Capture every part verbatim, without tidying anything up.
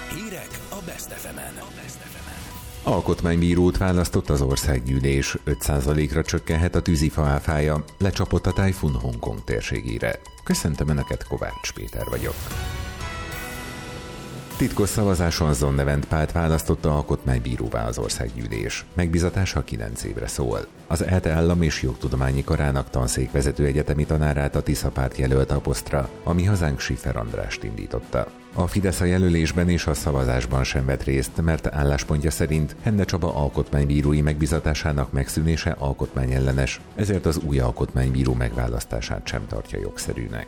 Hírek a Best ef emen. Alkotmánybírót választott az országgyűlés, öt százalékra csökkenhet a tűzifa áfája, lecsapott a tájfun Hongkong térségére. Köszöntöm Önöket, Kovács Péter vagyok. Titkos szavazáson Zonnevent Pált választotta alkotmánybíróvá az országgyűlés. Megbizatása kilenc évre szól. Az é e té e Állam- és Jogtudományi Karának tanszékvezető egyetemi tanárát a Tisza párt jelölte a posztra, ami hazánk Schiffer Andrást indította. A Fidesz a jelölésben és a szavazásban sem vett részt, mert álláspontja szerint Henne Csaba alkotmánybírói megbizatásának megszűnése alkotmányellenes, ezért az új alkotmánybíró megválasztását sem tartja jogszerűnek.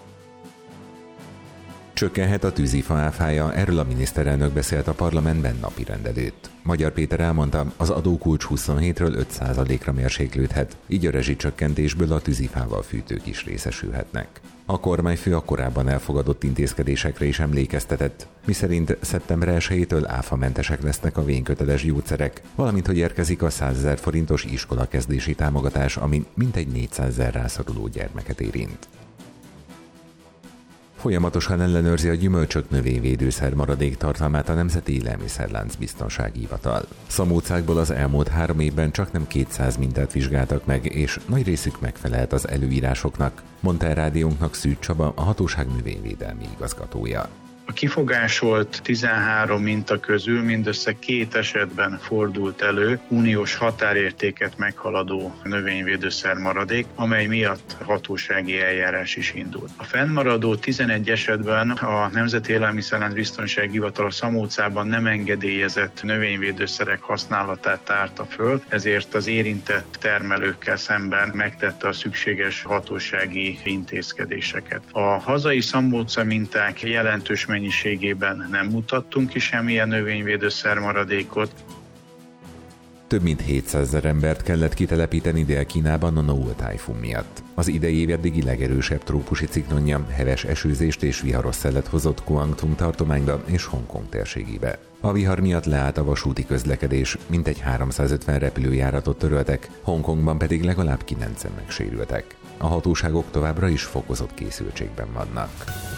Csökkenhet a tűzifa áfája, erről a miniszterelnök beszélt a parlamentben napirend előtt. Magyar Péter elmondta, az adókulcs huszonhétről öt százalékra mérséklődhet, így a rezsicsökkentésből a tűzifával fűtők is részesülhetnek. A kormányfő a korábban elfogadott intézkedésekre is emlékeztetett, miszerint szeptember elsejétől áfamentesek lesznek a vényköteles gyógyszerek, valamint hogy érkezik a százezer forintos iskolakezdési támogatás, ami mintegy négyszázezer rászoruló gyermeket érint. Folyamatosan ellenőrzi a gyümölcsök növényvédőszer maradék tartalmát a Nemzeti Élelmiszerlánc Biztonsági Hivatal. Szamócákból az elmúlt három évben csaknem kétszáz mintát vizsgáltak meg, és nagy részük megfelelt az előírásoknak, mondta el rádiónknak Szűcs Csaba, a hatóság növényvédelmi igazgatója. A kifogásolt tizenhárom minta közül mindössze két esetben fordult elő uniós határértéket meghaladó növényvédőszer maradék, amely miatt hatósági eljárás is indult. A fennmaradó tizenegy esetben a Nemzeti Élelmiszerlánc Biztonsági Hivatal a Szamócában nem engedélyezett növényvédőszerek használatát tárta föl, ezért az érintett termelőkkel szemben megtette a szükséges hatósági intézkedéseket. A hazai Szamóca minták jelentős mennyiségében nem mutattunk ki semmilyen növényvédőszer maradékot. Több mint hétszázezer embert kellett kitelepíteni Dél-Kínában a Noul tájfun miatt. Az idei év eddigi legerősebb trópusi ciklonja heves esőzést és viharos szelet hozott Guangdong tartományba és Hongkong térségébe. A vihar miatt leállt a vasúti közlekedés, mintegy háromszázötven repülőjáratot töröltek, Hongkongban pedig legalább kilencen megsérültek. A hatóságok továbbra is fokozott készültségben vannak.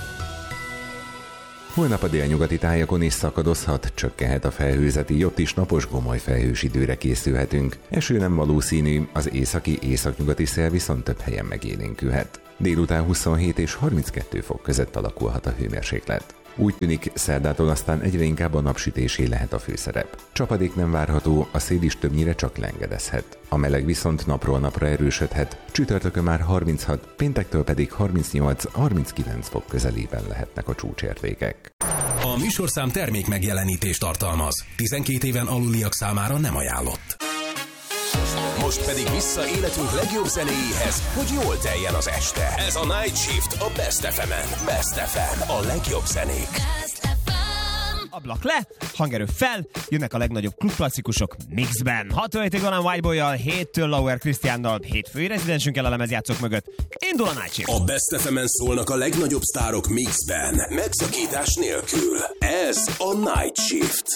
Holnap a délnyugati tájakon is szakadozhat, csökkenhet a felhőzeti, ott is napos gomoly felhős időre készülhetünk. Eső nem valószínű, az északi északnyugati szél viszont több helyen megélénkülhet. Délután huszonhét és harminckettő fok között alakulhat a hőmérséklet. Úgy tűnik, szerdától aztán egyre inkább a napsütésé lehet a főszerep. Csapadék nem várható, a szél is többnyire csak lengedezhet. A meleg viszont napról napra erősödhet, csütörtökön már harminchat, péntektől pedig harmincnyolc-harminckilenc fok közelében lehetnek a csúcsértékek. A műsorszám termék megjelenítést tartalmaz. tizenkét éven aluliak számára nem ajánlott. Most pedig vissza életünk legjobb zenéjéhez, hogy jól teljen az este. Ez a Night Shift a Best ef emen. Best ef em, a legjobb zenék. Ablak le, hangerő fel, jönnek a legnagyobb klubklasszikusok mixben. hatvanhétig van a Whiteboy-jal, héttől Lauer Krisztiánnal, hétfői rezidensünkkel a lemezjátszók mögött. Indul a Night Shift. A Best ef emen szólnak a legnagyobb sztárok mixben, megszakítás nélkül. Ez a Night Shift.